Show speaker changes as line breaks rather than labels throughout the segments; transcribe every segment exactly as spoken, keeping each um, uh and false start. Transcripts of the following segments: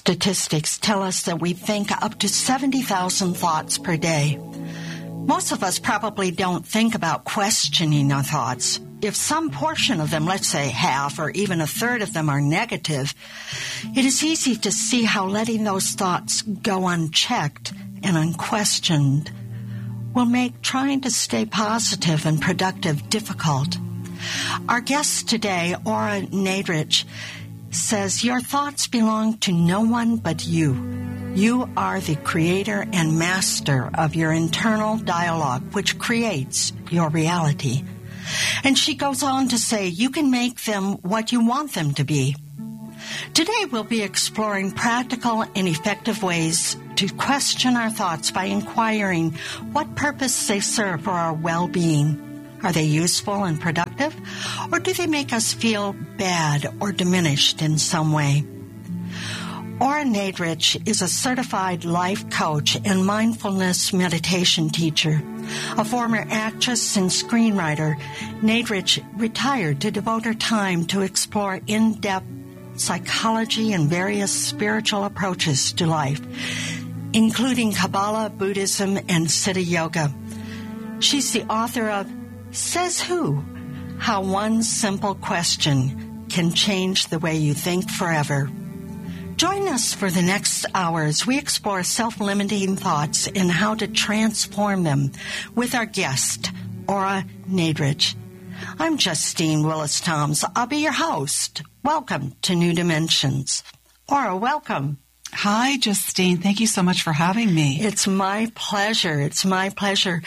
Statistics tell us that we think up to seventy thousand thoughts per day. Most of us probably don't think about questioning our thoughts. If some portion of them, let's say half or even a third of them, are negative, it is easy to see how letting those thoughts go unchecked and unquestioned will make trying to stay positive and productive difficult. Our guest today, Ora Nadrich, says your thoughts belong to no one but you. You are the creator and master of your internal dialogue, which creates your reality. And she goes on to say you can make them what you want them to be. Today we'll be exploring practical and effective ways to question our thoughts by inquiring what purpose they serve for our well-being. Are they useful and productive, or do they make us feel bad or diminished in some way? Ora Nadrich is a certified life coach and mindfulness meditation teacher. A former actress and screenwriter, Nadrich retired to devote her time to explore in-depth psychology and various spiritual approaches to life, including Kabbalah, Buddhism, and Siddha Yoga. She's the author of Says Who? How One Simple Question Can Change the Way You Think Forever. Join us for the next hour as we explore self-limiting thoughts and how to transform them with our guest, Ora Nadrich. I'm Justine Willis-Toms. I'll be your host. Welcome to New Dimensions. Ora, welcome.
Hi, Justine. Thank you so much for having me.
It's my pleasure. It's my pleasure.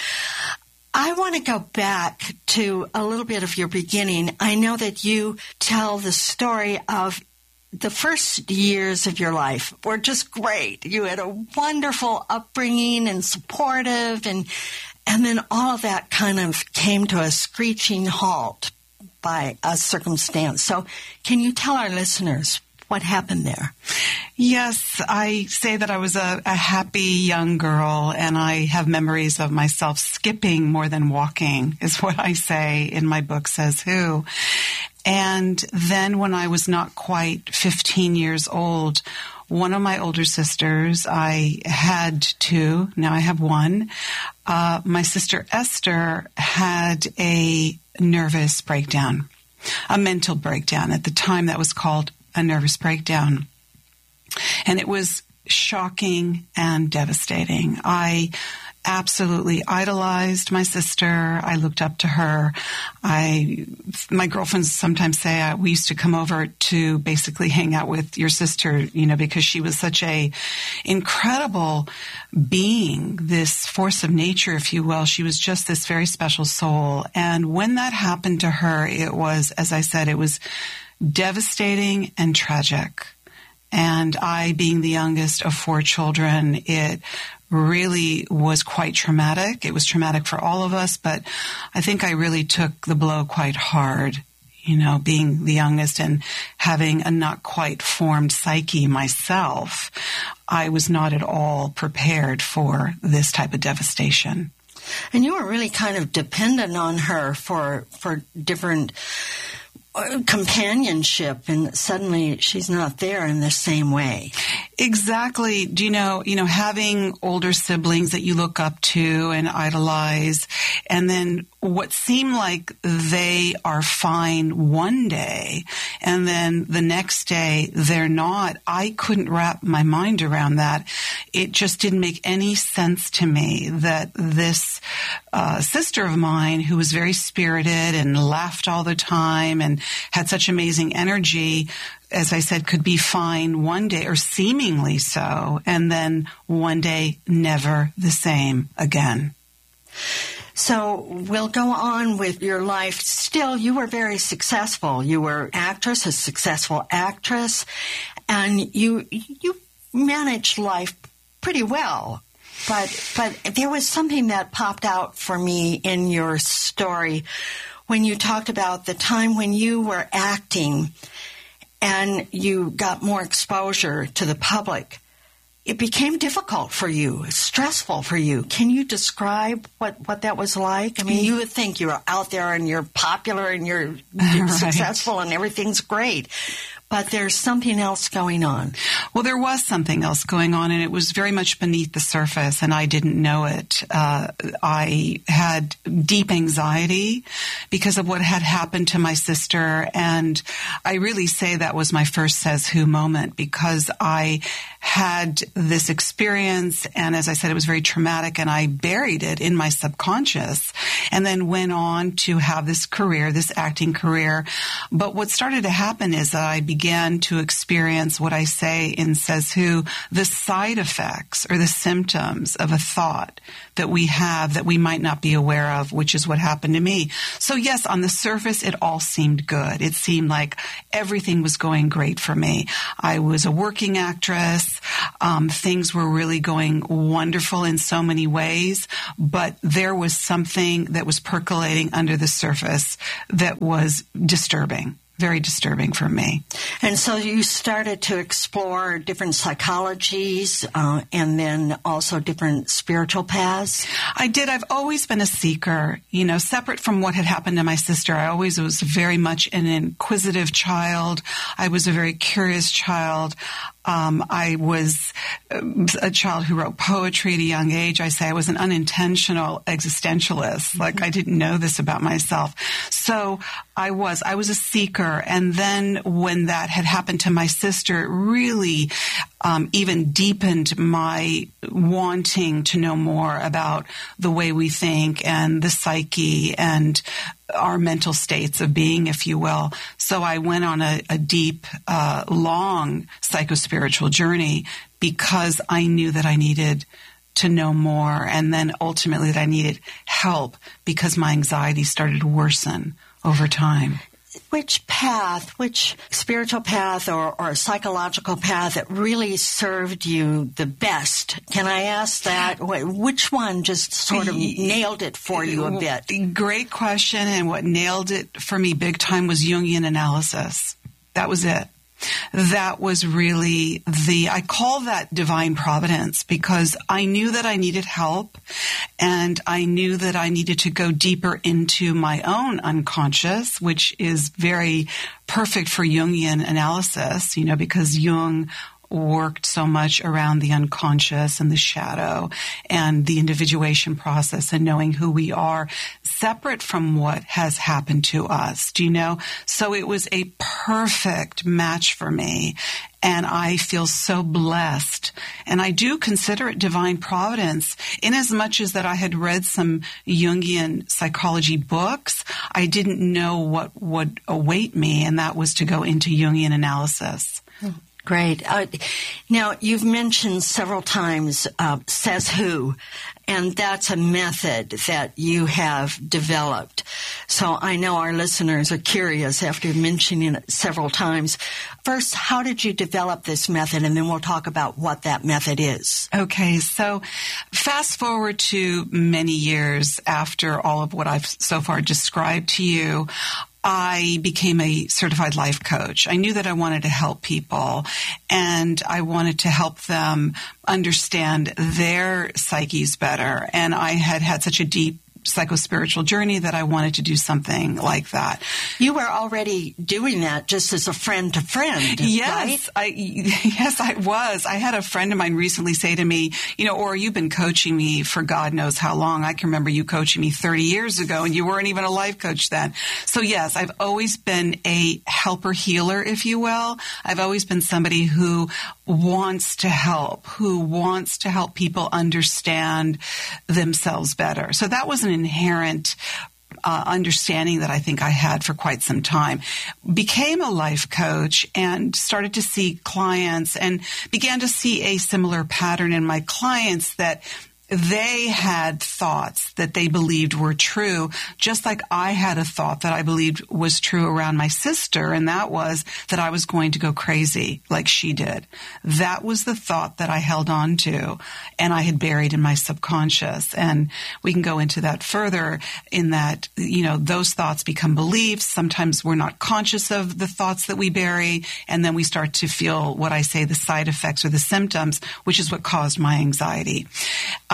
I want to go back to a little bit of your beginning. I know that you tell the story of the first years of your life were just great. You had a wonderful upbringing and supportive, and and then all of that kind of came to a screeching halt by a circumstance. So can you tell our listeners what happened there?
Yes, I say that I was a, a happy young girl, and I have memories of myself skipping more than walking, is what I say in my book, Says Who. And then when I was not quite fifteen years old, one of my older sisters, I had two, now I have one, uh, my sister Esther had a nervous breakdown, a mental breakdown. At the time, that was called a nervous breakdown. And it was shocking and devastating. I absolutely idolized my sister. I looked up to her. I, my girlfriends sometimes say uh, we used to come over to basically hang out with your sister, you know, because she was such a incredible being, this force of nature, if you will. She was just this very special soul. And when that happened to her, it was, as I said, it was devastating and tragic. And I, being the youngest of four children, it really was quite traumatic. It was traumatic for all of us, but I think I really took the blow quite hard, you know, being the youngest and having a not quite formed psyche myself. I was not at all prepared for this type of devastation.
And you were really kind of dependent on her for for different companionship, and suddenly she's not there in the same way.
Exactly. Do you know, you know, having older siblings that you look up to and idolize, and then what seem like they are fine one day, and then the next day they're not. I couldn't wrap my mind around that. It just didn't make any sense to me that this uh, sister of mine, who was very spirited and laughed all the time and had such amazing energy, as I said, could be fine one day, or seemingly so, and then one day never the same again.
So we'll go on with your life. Still, you were very successful. You were actress, a successful actress, and you you managed life pretty well. But but there was something that popped out for me in your story when you talked about the time when you were acting and you got more exposure to the public. It became difficult for you, stressful for you. Can you describe what, what that was like? I mean, you would think you're out there and you're popular and you're, you're
right.
successful and everything's great. But there's something else going on.
Well, there was something else going on, and it was very much beneath the surface, and I didn't know it. Uh, I had deep anxiety because of what had happened to my sister, and I really say that was my first Says Who moment, because I had this experience, and as I said, it was very traumatic, and I buried it in my subconscious, and then went on to have this career, this acting career. But what started to happen is that I began to experience what I say in Says Who, the side effects or the symptoms of a thought that we have that we might not be aware of, which is what happened to me. So yes, on the surface, it all seemed good. It seemed like everything was going great for me. I was a working actress. Um, things were really going wonderful in so many ways, but there was something that was percolating under the surface that was disturbing. Very disturbing for me.
And so you started to explore different psychologies uh, and then also different spiritual paths?
I did. I've always been a seeker. You know, separate from what had happened to my sister, I always was very much an inquisitive child. I was a very curious child. Um, I was a child who wrote poetry at a young age. I say I was an unintentional existentialist. Like, mm-hmm. I didn't know this about myself. So I was, I was a seeker. And then when that had happened to my sister, it really um, even deepened my wanting to know more about the way we think and the psyche and our mental states of being, if you will. So I went on a, a deep, uh, long psychospiritual journey because I knew that I needed to know more, and then ultimately that I needed help because my anxiety started to worsen over time.
Which path, which spiritual path or, or psychological path that really served you the best? Can I ask that? Which one just sort of nailed it for you a bit?
Great question. And what nailed it for me big time was Jungian analysis. That was it. That was really the, I call that divine providence, because I knew that I needed help, and I knew that I needed to go deeper into my own unconscious, which is very perfect for Jungian analysis, you know, because Jung worked so much around the unconscious and the shadow and the individuation process and knowing who we are separate from what has happened to us. Do you know? So it was a perfect match for me. And I feel so blessed. And I do consider it divine providence, in as much as that I had read some Jungian psychology books. I didn't know what would await me, and that was to go into Jungian analysis.
Hmm. Great. Uh, now, you've mentioned several times uh, Says Who, and that's a method that you have developed. So I know our listeners are curious after mentioning it several times. First, how did you develop this method? And then we'll talk about what that method is.
Okay, so fast forward to many years after all of what I've so far described to you, I became a certified life coach. I knew that I wanted to help people, and I wanted to help them understand their psyches better. And I had had such a deep psychospiritual journey that I wanted to do something like that.
You were already doing that just as a friend to friend,
yes,
right?
I, yes, I was. I had a friend of mine recently say to me, you know, Ora, you've been coaching me for God knows how long. I can remember you coaching me thirty years ago, and you weren't even a life coach then. So yes, I've always been a helper healer, if you will. I've always been somebody who wants to help, who wants to help people understand themselves better. So that was an inherent uh, understanding that I think I had for quite some time. Became a life coach and started to see clients and began to see a similar pattern in my clients, that they had thoughts that they believed were true, just like I had a thought that I believed was true around my sister, and that was that I was going to go crazy like she did. That was the thought that I held on to, and I had buried in my subconscious. And we can go into that further in that, you know, those thoughts become beliefs. Sometimes we're not conscious of the thoughts that we bury, and then we start to feel what I say, the side effects or the symptoms, which is what caused my anxiety.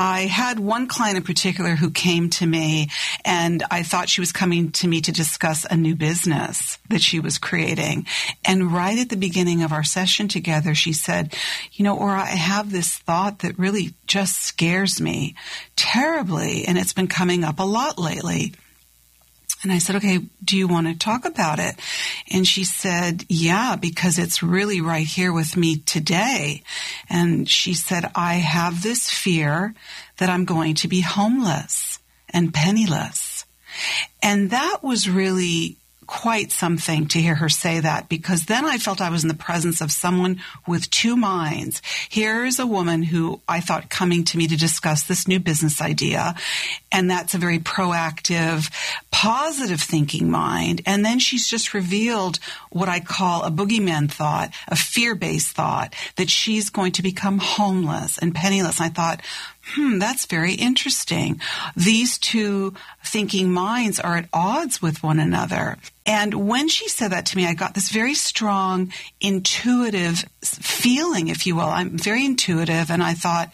I had one client in particular who came to me, and I thought she was coming to me to discuss a new business that she was creating. And right at the beginning of our session together, she said, you know, Ora, I have this thought that really just scares me terribly, and it's been coming up a lot lately. And I said, okay, do you want to talk about it? And she said, yeah, because it's really right here with me today. And she said, I have this fear that I'm going to be homeless and penniless. And that was really quite something to hear her say that, because then I felt I was in the presence of someone with two minds. Here is a woman who I thought coming to me to discuss this new business idea, and that's a very proactive, positive thinking mind. And then she's just revealed what I call a boogeyman thought, a fear-based thought, that she's going to become homeless and penniless. And I thought, Hmm, that's very interesting. These two thinking minds are at odds with one another. And when she said that to me, I got this very strong, intuitive feeling, if you will. I'm very intuitive, and I thought,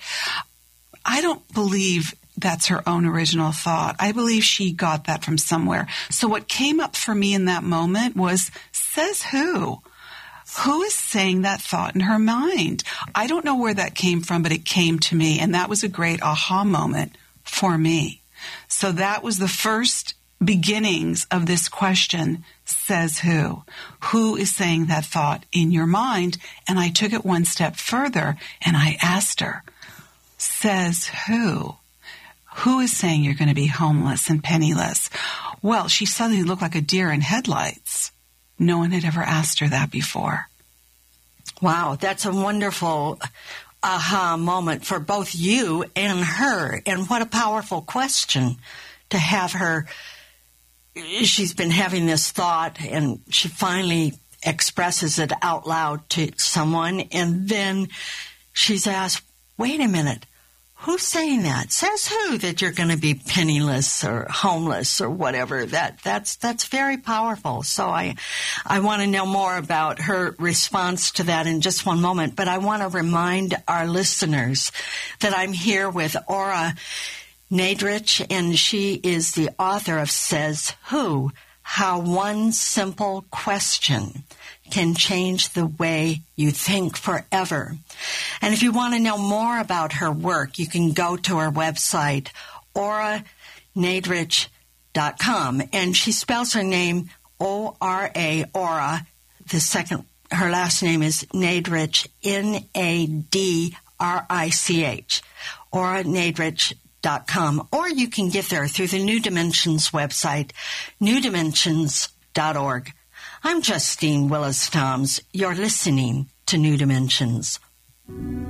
I don't believe that's her own original thought. I believe she got that from somewhere. So what came up for me in that moment was, says who? Who is saying that thought in her mind? I don't know where that came from, but it came to me, and that was a great aha moment for me. So that was the first beginnings of this question, says who? Who is saying that thought in your mind? And I took it one step further, and I asked her, says who? Who is saying you're going to be homeless and penniless? Well, she suddenly looked like a deer in headlights. No one had ever asked her that before.
Wow, that's a wonderful aha moment for both you and her. And what a powerful question to have her. She's been having this thought, and she finally expresses it out loud to someone. And then she's asked, wait a minute. Who's saying that? Says who that you're going to be penniless or homeless or whatever? That that's that's very powerful. So I I want to know more about her response to that in just one moment. But I want to remind our listeners that I'm here with Ora Nadrich, and she is the author of Says Who? How One Simple Question Can Change the Way You Think Forever. And if you want to know more about her work, you can go to her website, ora nadrich dot com. And she spells her name O R A, Ora. The second, her last name is Nadrich, N A D R I C H, ora nadrich dot com. Or you can get there through the New Dimensions website, new dimensions dot org. I'm Justine Willis-Toms. You're listening to New Dimensions.